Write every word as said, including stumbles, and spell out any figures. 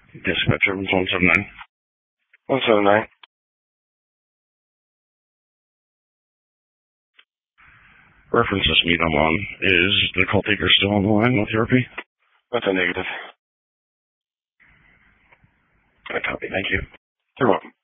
Dispatcher one seven nine. one seven nine. Reference this meet I'm on. Is the call taker still on the line with therapy? That's a negative. I copy. Thank you. You're welcome.